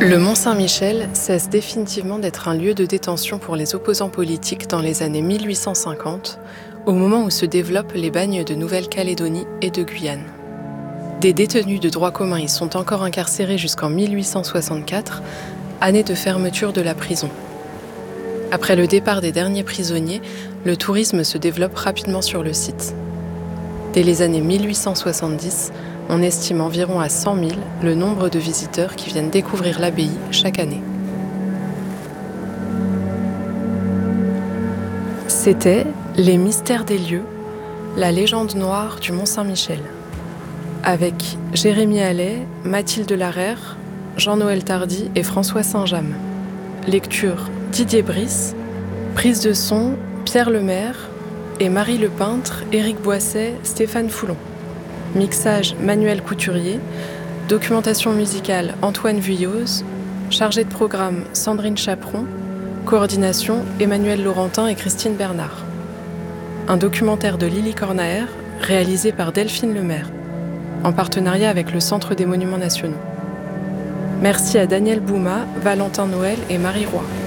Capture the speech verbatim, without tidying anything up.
Le Mont-Saint-Michel cesse définitivement d'être un lieu de détention pour les opposants politiques dans les années mille huit cent cinquante, au moment où se développent les bagnes de Nouvelle-Calédonie et de Guyane. Des détenus de droit commun y sont encore incarcérés jusqu'en mille huit cent soixante-quatre, année de fermeture de la prison. Après le départ des derniers prisonniers, le tourisme se développe rapidement sur le site. Dès les années mille huit cent soixante-dix, on estime environ à cent mille le nombre de visiteurs qui viennent découvrir l'abbaye chaque année. C'était Les Mystères des lieux, la légende noire du Mont-Saint-Michel. Avec Jérémy Allais, Mathilde Larère, Jean-Noël Tardy et François Saint-James. Lecture Didier Brice, prise de son Pierre Lemaire et Marie Le Peintre, Éric Boisset, Stéphane Foulon. Mixage Manuel Couturier, documentation musicale Antoine Vuilloz, chargé de programme Sandrine Chaperon, coordination Emmanuel Laurentin et Christine Bernard. Un documentaire de Lily Cornaer, réalisé par Delphine Lemaire, en partenariat avec le Centre des Monuments Nationaux. Merci à Daniel Bouma, Valentin Noël et Marie Roy.